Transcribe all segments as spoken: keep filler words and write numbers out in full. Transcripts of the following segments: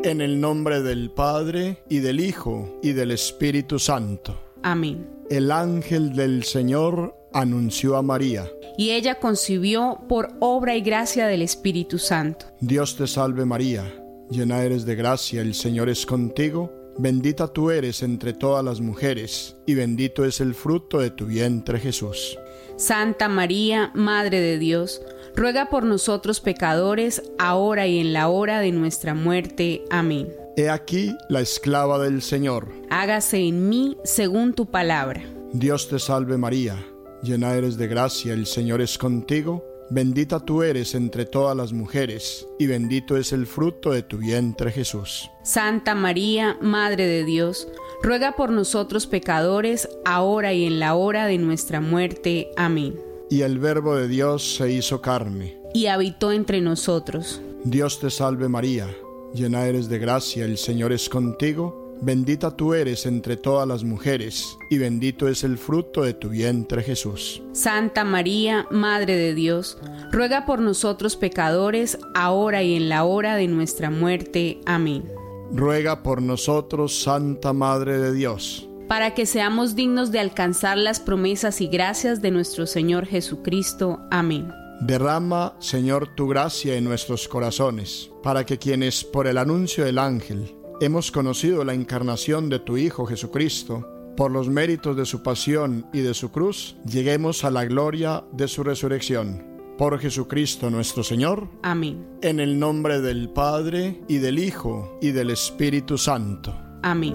En el nombre del Padre, y del Hijo, y del Espíritu Santo. Amén. El ángel del Señor anunció a María. Y ella concibió por obra y gracia del Espíritu Santo. Dios te salve María, llena eres de gracia, el Señor es contigo. Bendita tú eres entre todas las mujeres, y bendito es el fruto de tu vientre Jesús. Santa María, Madre de Dios, ruega por nosotros pecadores, ahora y en la hora de nuestra muerte. Amén. He aquí la esclava del Señor. Hágase en mí según tu palabra. Dios te salve María, llena eres de gracia, el Señor es contigo. Bendita tú eres entre todas las mujeres, y bendito es el fruto de tu vientre Jesús. Santa María, Madre de Dios, ruega por nosotros pecadores, ahora y en la hora de nuestra muerte. Amén. Y el Verbo de Dios se hizo carne, y habitó entre nosotros. Dios te salve María, llena eres de gracia, el Señor es contigo. Bendita tú eres entre todas las mujeres, y bendito es el fruto de tu vientre Jesús. Santa María, Madre de Dios, ruega por nosotros pecadores, ahora y en la hora de nuestra muerte. Amén. Ruega por nosotros, Santa Madre de Dios, para que seamos dignos de alcanzar las promesas y gracias de nuestro Señor Jesucristo. Amén. Derrama, Señor, tu gracia en nuestros corazones, para que quienes por el anuncio del ángel hemos conocido la encarnación de tu Hijo Jesucristo, por los méritos de su pasión y de su cruz, lleguemos a la gloria de su resurrección. Por Jesucristo nuestro Señor. Amén. En el nombre del Padre, y del Hijo, y del Espíritu Santo. Amén.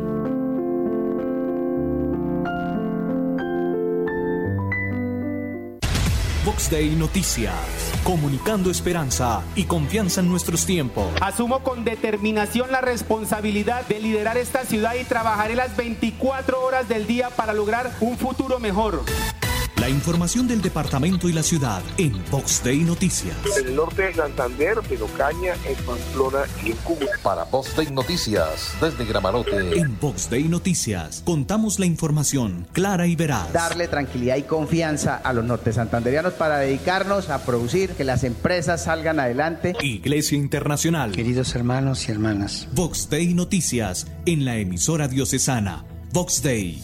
Vox Day Noticias, comunicando esperanza y confianza en nuestros tiempos. Asumo con determinación la responsabilidad de liderar esta ciudad y trabajaré las veinticuatro horas del día para lograr un futuro mejor. La información del departamento y la ciudad en Vox Day Noticias. En el norte de Santander, en Ocaña, en Pamplona y en Cúcuta. Para Vox Day Noticias, desde Gramalote. En Vox Day Noticias, contamos la información clara y veraz. Darle tranquilidad y confianza a los norte santanderianos para dedicarnos a producir, que las empresas salgan adelante. Iglesia Internacional. Queridos hermanos y hermanas. Vox Day Noticias, en la emisora diocesana. Vox Day.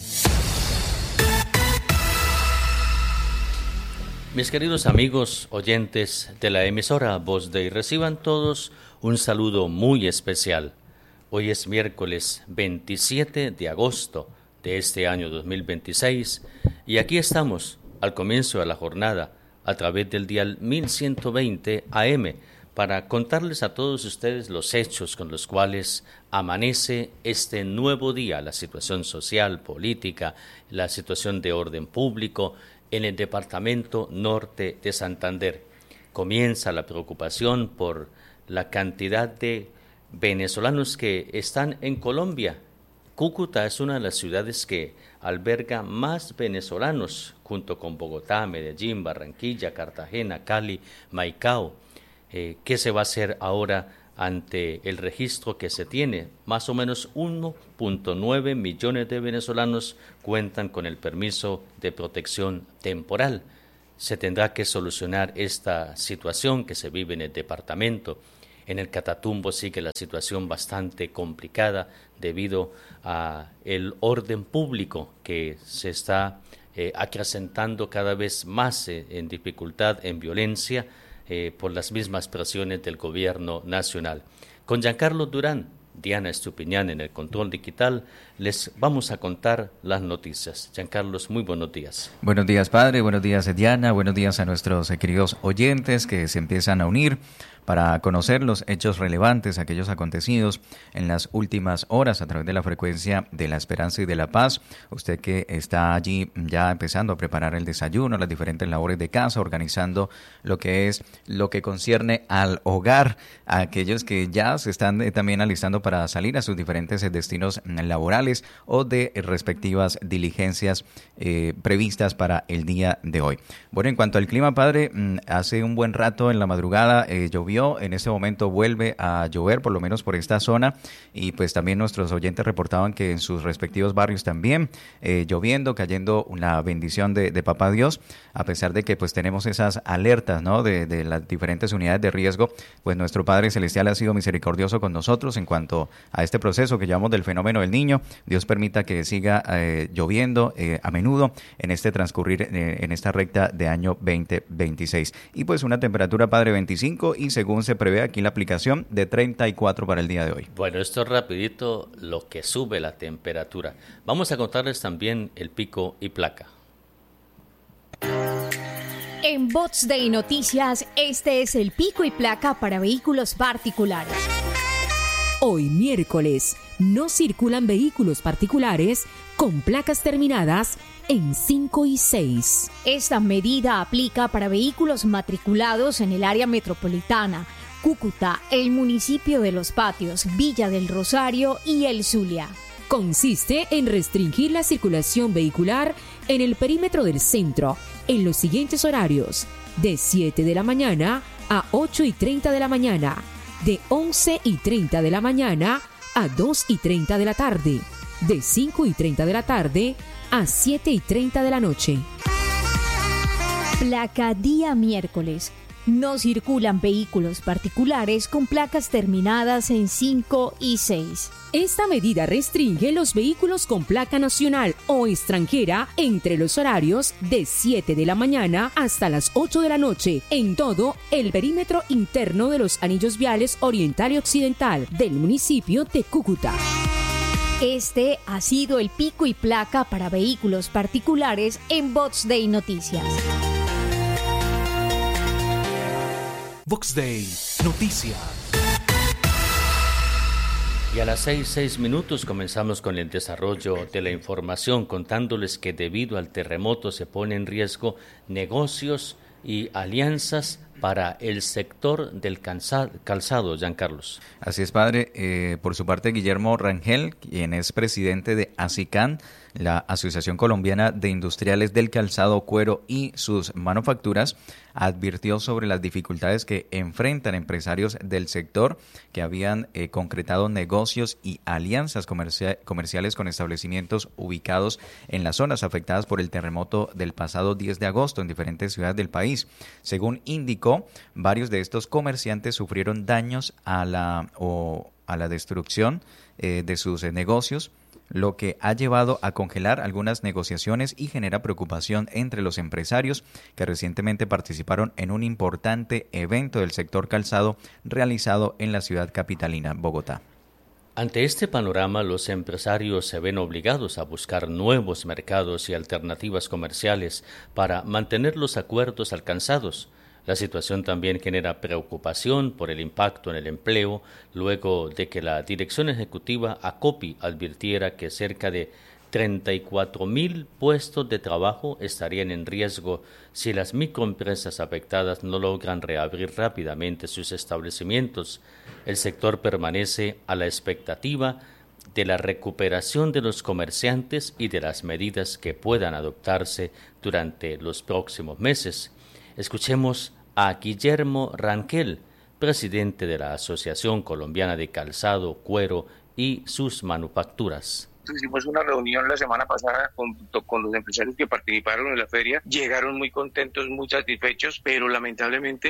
Mis queridos amigos oyentes de la emisora Voz Day, reciban todos un saludo muy especial. Hoy es miércoles veintisiete de agosto de este año dos mil veintiséis y aquí estamos al comienzo de la jornada a través del dial mil ciento veinte A M para contarles a todos ustedes los hechos con los cuales amanece este nuevo día, la situación social, política, la situación de orden público en el departamento norte de Santander. Comienza la preocupación por la cantidad de venezolanos que están en Colombia. Cúcuta es una de las ciudades que alberga más venezolanos, junto con Bogotá, Medellín, Barranquilla, Cartagena, Cali, Maicao. Eh, ¿Qué se va a hacer ahora ante el registro que se tiene? Más o menos uno punto nueve millones de venezolanos cuentan con el permiso de protección temporal. Se tendrá que solucionar esta situación que se vive en el departamento. En el Catatumbo sigue la situación bastante complicada debido a el orden público que se está eh, acrecentando cada vez más eh, en dificultad, en violencia, Eh, por las mismas presiones del gobierno nacional. Con Giancarlo Durán, Diana Estupiñán en el control digital, les vamos a contar las noticias. Giancarlo, muy buenos días. Buenos días, padre, buenos días, Diana, buenos días a nuestros queridos oyentes que se empiezan a unir para conocer los hechos relevantes, aquellos acontecidos en las últimas horas a través de la frecuencia de la esperanza y de la paz. Usted que está allí ya empezando a preparar el desayuno, las diferentes labores de casa, organizando lo que es lo que concierne al hogar, a aquellos que ya se están eh, también alistando para salir a sus diferentes eh, destinos laborales o de eh, respectivas diligencias eh, previstas para el día de hoy. Bueno, en cuanto al clima, padre, hace un buen rato en la madrugada eh, llovió llovió, en este momento vuelve a llover, por lo menos por esta zona, y pues también nuestros oyentes reportaban que en sus respectivos barrios también eh, lloviendo, cayendo una bendición de, de Papá Dios, a pesar de que pues tenemos esas alertas, ¿no?, de, de las diferentes unidades de riesgo, pues nuestro Padre Celestial ha sido misericordioso con nosotros en cuanto a este proceso que llamamos del fenómeno del Niño. Dios permita que siga eh, lloviendo eh, a menudo en este transcurrir, eh, en esta recta de año veinte veintiséis. Y pues una temperatura, Padre, veinticinco, y según se prevé aquí en la aplicación, de treinta y cuatro para el día de hoy. Bueno, esto es rapidito lo que sube la temperatura. Vamos a contarles también el pico y placa. En Bots Day Noticias, este es el pico y placa para vehículos particulares. Hoy miércoles, no circulan vehículos particulares con placas terminadas en cinco y seis. Esta medida aplica para vehículos matriculados en el área metropolitana, Cúcuta, el municipio de Los Patios, Villa del Rosario y El Zulia. Consiste en restringir la circulación vehicular en el perímetro del centro en los siguientes horarios: de siete de la mañana a ocho y treinta de la mañana, de once y treinta de la mañana a dos y treinta de la tarde, de cinco y treinta de la tarde a siete y treinta de la noche. Placa día miércoles. No circulan vehículos particulares con placas terminadas en cinco y seis. Esta medida restringe los vehículos con placa nacional o extranjera entre los horarios de siete de la mañana hasta las ocho de la noche en todo el perímetro interno de los anillos viales oriental y occidental del municipio de Cúcuta. Este ha sido el pico y placa para vehículos particulares en Bots Day Noticias. Box Day Noticias. Y a las seis, seis minutos comenzamos con el desarrollo de la información, contándoles que debido al terremoto se pone en riesgo negocios y alianzas para el sector del calzado, Giancarlos. Así es, padre. Eh, por su parte, Guillermo Rangel, quien es presidente de ASICAN, la Asociación Colombiana de Industriales del Calzado, Cuero y sus Manufacturas, advirtió sobre las dificultades que enfrentan empresarios del sector que habían eh, concretado negocios y alianzas comercia- comerciales con establecimientos ubicados en las zonas afectadas por el terremoto del pasado diez de agosto en diferentes ciudades del país. Según indicó, varios de estos comerciantes sufrieron daños a la, o, a la destrucción eh, de sus eh, negocios, lo que ha llevado a congelar algunas negociaciones y genera preocupación entre los empresarios que recientemente participaron en un importante evento del sector calzado realizado en la ciudad capitalina, Bogotá. Ante este panorama, los empresarios se ven obligados a buscar nuevos mercados y alternativas comerciales para mantener los acuerdos alcanzados. La situación también genera preocupación por el impacto en el empleo, luego de que la dirección ejecutiva ACOPI advirtiera que cerca de treinta y cuatro mil puestos de trabajo estarían en riesgo si las microempresas afectadas no logran reabrir rápidamente sus establecimientos. El sector permanece a la expectativa de la recuperación de los comerciantes y de las medidas que puedan adoptarse durante los próximos meses. Escuchemos a Guillermo Rangel, presidente de la Asociación Colombiana de Calzado, Cuero y sus Manufacturas. Hicimos una reunión la semana pasada con, con los empresarios que participaron en la feria. Llegaron muy contentos, muy satisfechos, pero lamentablemente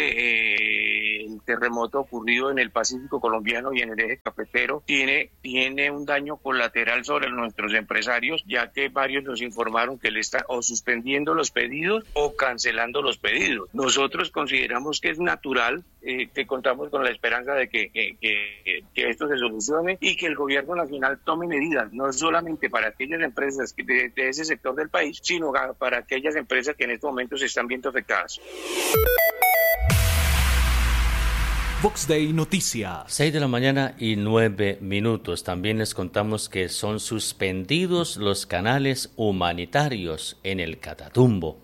eh, el terremoto ocurrido en el Pacífico colombiano y en el eje cafetero tiene, tiene un daño colateral sobre nuestros empresarios, ya que varios nos informaron que le están o suspendiendo los pedidos o cancelando los pedidos. Nosotros consideramos que es natural, eh, que contamos con la esperanza de que, que, que, que esto se solucione y que el gobierno nacional tome medidas, no solamente para aquellas empresas de, de ese sector del país, sino para aquellas empresas que en estos momentos se están viendo afectadas. Box Day Noticias. seis de la mañana y nueve minutos. También les contamos que son suspendidos los canales humanitarios en el Catatumbo.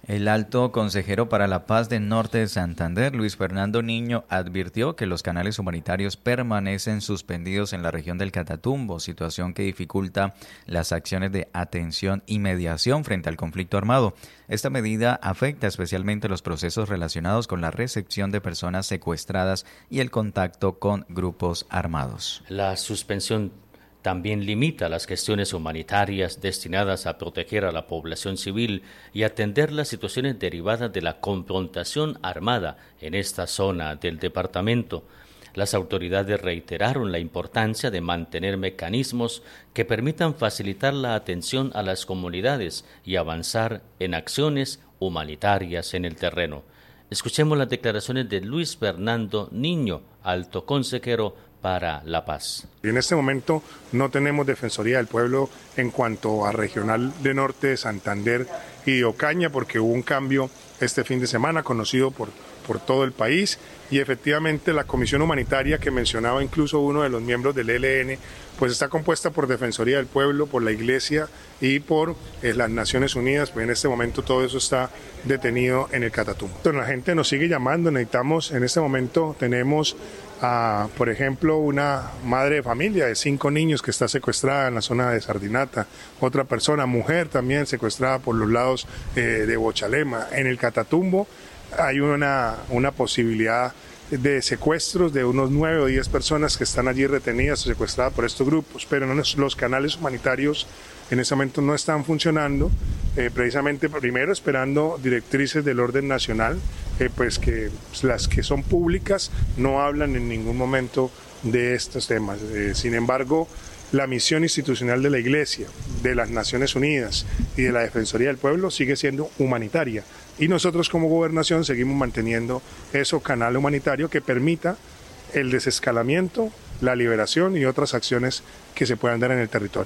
El alto consejero para la paz del norte de Santander, Luis Fernando Niño, advirtió que los canales humanitarios permanecen suspendidos en la región del Catatumbo, situación que dificulta las acciones de atención y mediación frente al conflicto armado. Esta medida afecta especialmente los procesos relacionados con la recepción de personas secuestradas y el contacto con grupos armados. La suspensión también limita las gestiones humanitarias destinadas a proteger a la población civil y atender las situaciones derivadas de la confrontación armada en esta zona del departamento. Las autoridades reiteraron la importancia de mantener mecanismos que permitan facilitar la atención a las comunidades y avanzar en acciones humanitarias en el terreno. Escuchemos las declaraciones de Luis Fernando Niño, alto consejero para la paz. En este momento no tenemos Defensoría del Pueblo en cuanto a Regional de Norte de Santander y de Ocaña, porque hubo un cambio este fin de semana conocido por, por todo el país, y efectivamente la Comisión Humanitaria que mencionaba incluso uno de los miembros del E L N, pues está compuesta por Defensoría del Pueblo, por la Iglesia y por eh, las Naciones Unidas. Pues en este momento todo eso está detenido en el Catatumbo. La gente nos sigue llamando, necesitamos, en este momento tenemos a, por ejemplo, una madre de familia de cinco niños que está secuestrada en la zona de Sardinata, otra persona, mujer también secuestrada por los lados eh, de Bochalema. En el Catatumbo hay una, una posibilidad de secuestros de unos nueve o diez personas que están allí retenidas o secuestradas por estos grupos, pero no, los canales humanitarios en ese momento no están funcionando, eh, precisamente primero esperando directrices del orden nacional, eh, pues que las que son públicas no hablan en ningún momento de estos temas. Eh, sin embargo, la misión institucional de la Iglesia, de las Naciones Unidas y de la Defensoría del Pueblo sigue siendo humanitaria, y nosotros como gobernación seguimos manteniendo ese canal humanitario que permita el desescalamiento, la liberación y otras acciones que se puedan dar en el territorio.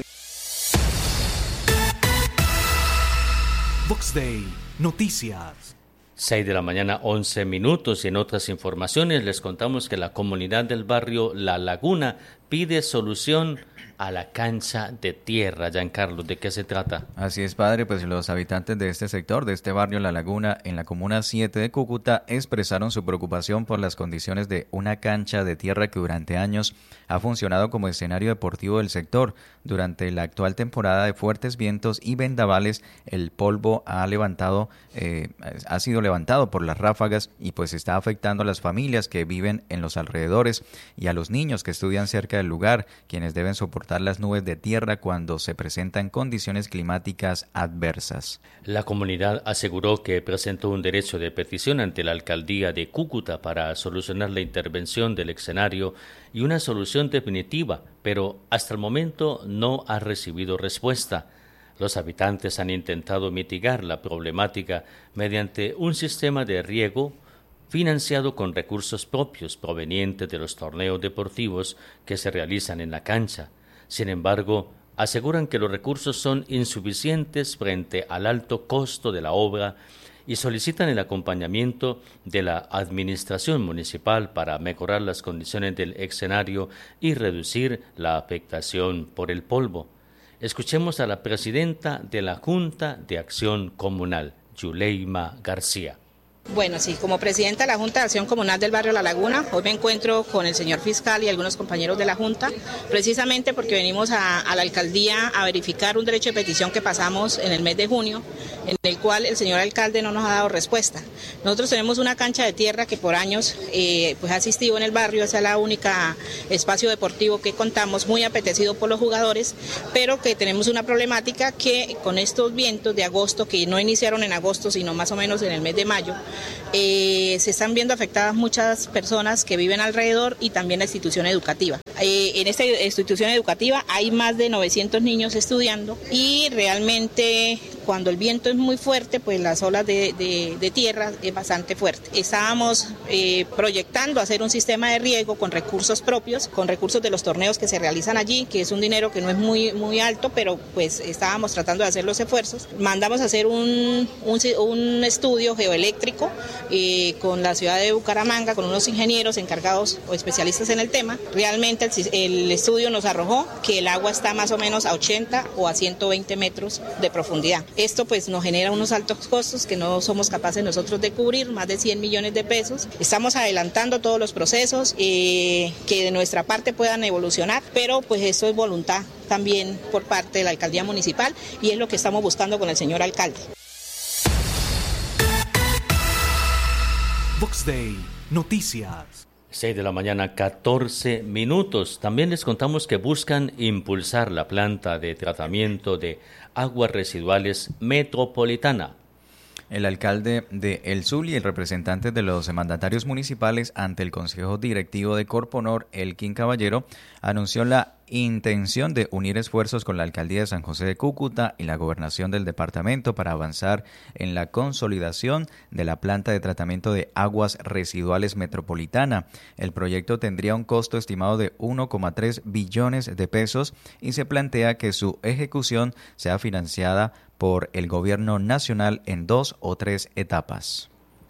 Vox Day, noticias. seis de la mañana, once minutos, y en otras informaciones les contamos que la comunidad del barrio La Laguna pide solución a la cancha de tierra. Giancarlo, ¿de qué se trata? Así es, padre, pues los habitantes de este sector, de este barrio La Laguna, en la comuna siete de Cúcuta, expresaron su preocupación por las condiciones de una cancha de tierra que durante años ha funcionado como escenario deportivo del sector. Durante la actual temporada de fuertes vientos y vendavales, el polvo ha levantado, eh, ha sido levantado por las ráfagas y pues está afectando a las familias que viven en los alrededores y a los niños que estudian cerca del lugar, quienes deben soportar las nubes de tierra cuando se presentan condiciones climáticas adversas. La comunidad aseguró que presentó un derecho de petición ante la alcaldía de Cúcuta para solucionar la intervención del escenario y una solución definitiva, pero hasta el momento no ha recibido respuesta. Los habitantes han intentado mitigar la problemática mediante un sistema de riego financiado con recursos propios provenientes de los torneos deportivos que se realizan en la cancha. Sin embargo, aseguran que los recursos son insuficientes frente al alto costo de la obra y solicitan el acompañamiento de la administración municipal para mejorar las condiciones del escenario y reducir la afectación por el polvo. Escuchemos a la presidenta de la Junta de Acción Comunal, Yuleima García. Bueno, sí, como presidenta de la Junta de Acción Comunal del barrio La Laguna, hoy me encuentro con el señor fiscal y algunos compañeros de la Junta, precisamente porque venimos a, a la alcaldía a verificar un derecho de petición que pasamos en el mes de junio, en el cual el señor alcalde no nos ha dado respuesta. Nosotros tenemos una cancha de tierra que por años eh, pues ha existido en el barrio, esa es la única espacio deportivo que contamos, muy apetecido por los jugadores, pero que tenemos una problemática que con estos vientos de agosto, que no iniciaron en agosto, sino más o menos en el mes de mayo, Eh, se están viendo afectadas muchas personas que viven alrededor y también la institución educativa. Eh, en esta institución educativa hay más de novecientos niños estudiando y realmente cuando el viento es muy fuerte, pues las olas de, de, de tierra es bastante fuerte. Estábamos eh, proyectando hacer un sistema de riego con recursos propios, con recursos de los torneos que se realizan allí, que es un dinero que no es muy, muy alto, pero pues estábamos tratando de hacer los esfuerzos. Mandamos a hacer un, un, un estudio geoeléctrico eh, con la ciudad de Bucaramanga, con unos ingenieros encargados o especialistas en el tema. Realmente el, el estudio nos arrojó que el agua está más o menos a ochenta o a ciento veinte metros de profundidad. Esto pues nos genera unos altos costos que no somos capaces nosotros de cubrir, más de cien millones de pesos. Estamos adelantando todos los procesos eh, que de nuestra parte puedan evolucionar, pero pues eso es voluntad también por parte de la alcaldía municipal y es lo que estamos buscando con el señor alcalde. Vox Day, noticias. seis de la mañana, catorce minutos. También les contamos que buscan impulsar la planta de tratamiento de aguas residuales metropolitana. El alcalde de El Zulia y el representante de los mandatarios municipales ante el Consejo Directivo de Corponor, Elkin Caballero, anunció la intención de unir esfuerzos con la Alcaldía de San José de Cúcuta y la Gobernación del departamento para avanzar en la consolidación de la planta de tratamiento de aguas residuales metropolitana. El proyecto tendría un costo estimado de uno coma tres billones de pesos y se plantea que su ejecución sea financiada por el gobierno nacional en dos o tres etapas.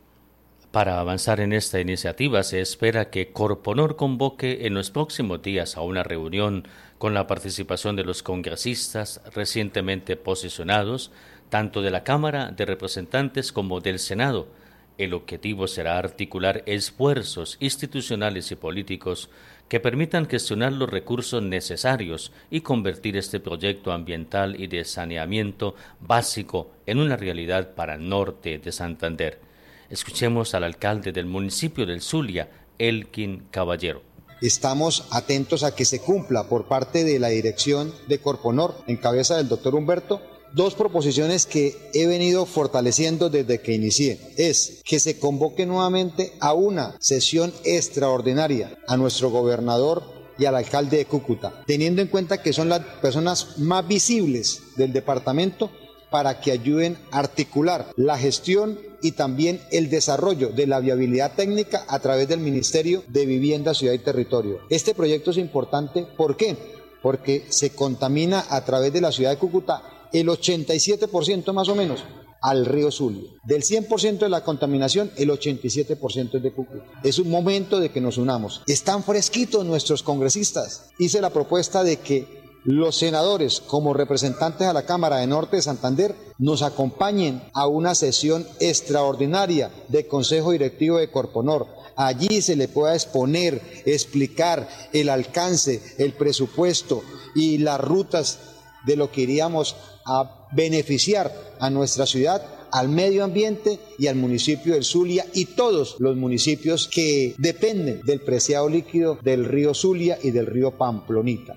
Para avanzar en esta iniciativa se espera que Corponor convoque en los próximos días a una reunión con la participación de los congresistas recientemente posicionados, tanto de la Cámara de Representantes como del Senado. El objetivo será articular esfuerzos institucionales y políticos que permitan gestionar los recursos necesarios y convertir este proyecto ambiental y de saneamiento básico en una realidad para el norte de Santander. Escuchemos al alcalde del municipio del Zulia, Elkin Caballero. Estamos atentos a que se cumpla por parte de la dirección de Corponor, en cabeza del doctor Humberto, dos proposiciones que he venido fortaleciendo desde que inicié. Es que se convoque nuevamente a una sesión extraordinaria a nuestro gobernador y al alcalde de Cúcuta, teniendo en cuenta que son las personas más visibles del departamento, para que ayuden a articular la gestión y también el desarrollo de la viabilidad técnica a través del Ministerio de Vivienda, Ciudad y Territorio. Este proyecto es importante, ¿por qué? Porque se contamina a través de la ciudad de Cúcuta el ochenta y siete por ciento más o menos al río Zulia. Del cien por ciento de la contaminación, el ochenta y siete por ciento es de Cúcuta. Es un momento de que nos unamos. Están fresquitos nuestros congresistas. Hice la propuesta de que los senadores, como representantes a la Cámara de Norte de Santander, nos acompañen a una sesión extraordinaria del Consejo Directivo de Corponor. Allí se le pueda exponer, explicar el alcance, el presupuesto y las rutas de lo que iríamos a beneficiar a nuestra ciudad, al medio ambiente y al municipio del Zulia y todos los municipios que dependen del preciado líquido del río Zulia y del río Pamplonita.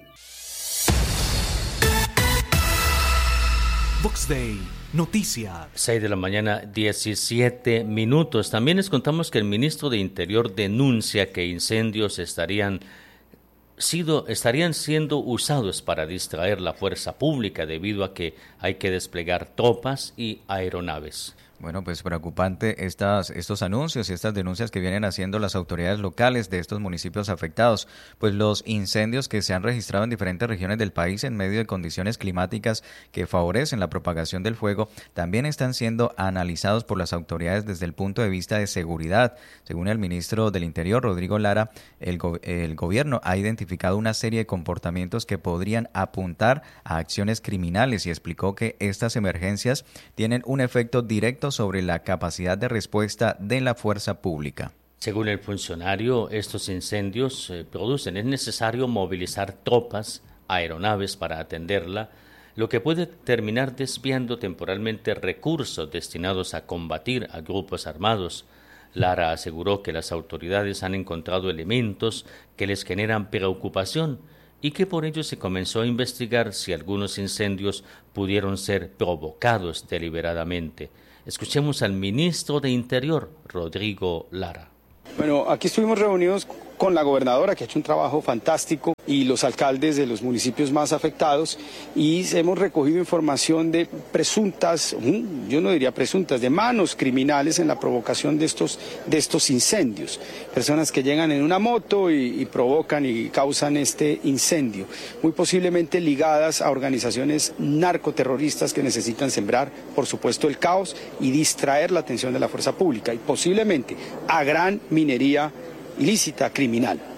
Vox Day, noticias. seis de la mañana, diecisiete minutos. También les contamos que el ministro de Interior denuncia que incendios estarían, sido, estarían siendo usados para distraer la fuerza pública debido a que hay que desplegar tropas y aeronaves. Bueno, pues preocupante estas, estos anuncios y estas denuncias que vienen haciendo las autoridades locales de estos municipios afectados, pues los incendios que se han registrado en diferentes regiones del país en medio de condiciones climáticas que favorecen la propagación del fuego, también están siendo analizados por las autoridades desde el punto de vista de seguridad. Según el ministro del Interior, Rodrigo Lara, el, go- el gobierno ha identificado una serie de comportamientos que podrían apuntar a acciones criminales y explicó que estas emergencias tienen un efecto directo sobre la capacidad de respuesta de la fuerza pública. Según el funcionario, estos incendios eh, producen, es necesario movilizar tropas, aeronaves para atenderla, lo que puede terminar desviando temporalmente recursos destinados a combatir a grupos armados. Lara aseguró que las autoridades han encontrado elementos que les generan preocupación y que por ello se comenzó a investigar si algunos incendios pudieron ser provocados deliberadamente. Escuchemos al ministro de Interior, Rodrigo Lara. Bueno, aquí estuvimos reunidos con la gobernadora, que ha hecho un trabajo fantástico, y los alcaldes de los municipios más afectados, y hemos recogido información de presuntas, yo no diría presuntas, de manos criminales en la provocación de estos, de estos incendios. Personas que llegan en una moto y, y provocan y causan este incendio, muy posiblemente ligadas a organizaciones narcoterroristas que necesitan sembrar, por supuesto, el caos y distraer la atención de la fuerza pública, y posiblemente a gran minería ilícita, criminal.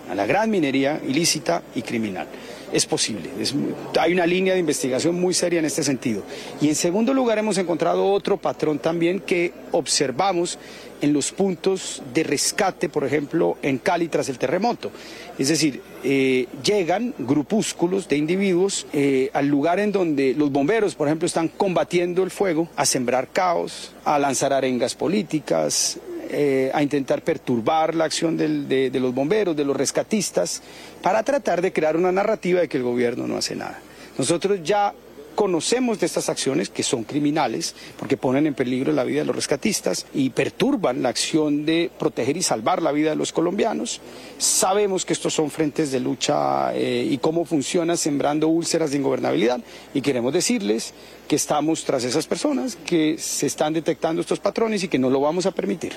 a la gran minería ilícita y criminal. Es posible, es, hay una línea de investigación muy seria en este sentido. Y en segundo lugar hemos encontrado otro patrón también que observamos en los puntos de rescate, por ejemplo, en Cali tras el terremoto. Es decir, eh, llegan grupúsculos de individuos eh, al lugar en donde los bomberos, por ejemplo, están combatiendo el fuego, a sembrar caos, a lanzar arengas políticas, Eh, a intentar perturbar la acción del, de, de los bomberos, de los rescatistas, para tratar de crear una narrativa de que el gobierno no hace nada. Nosotros ya conocemos de estas acciones que son criminales porque ponen en peligro la vida de los rescatistas y perturban la acción de proteger y salvar la vida de los colombianos. Sabemos que estos son frentes de lucha eh, y cómo funciona sembrando úlceras de ingobernabilidad, y queremos decirles que estamos tras esas personas, que se están detectando estos patrones y que no lo vamos a permitir.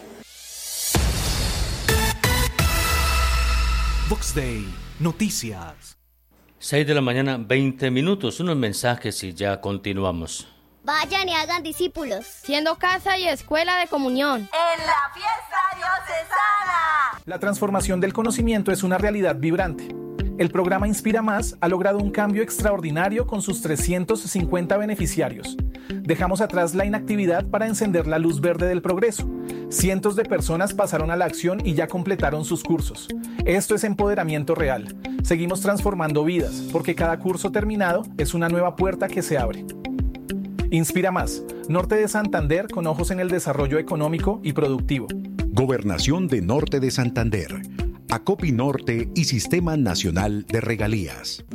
Vox Day, noticias. seis de la mañana, veinte minutos, unos mensajes y ya continuamos. Vayan y hagan discípulos, siendo casa y escuela de comunión, en la fiesta diocesana. La transformación del conocimiento es una realidad vibrante. El programa Inspira Más ha logrado un cambio extraordinario con sus trescientos cincuenta beneficiarios. Dejamos atrás la inactividad para encender la luz verde del progreso. Cientos de personas pasaron a la acción y ya completaron sus cursos. Esto es empoderamiento real. Seguimos transformando vidas, porque cada curso terminado es una nueva puerta que se abre. Inspira Más, Norte de Santander con ojos en el desarrollo económico y productivo. Gobernación de Norte de Santander, Acopi Norte y Sistema Nacional de Regalías.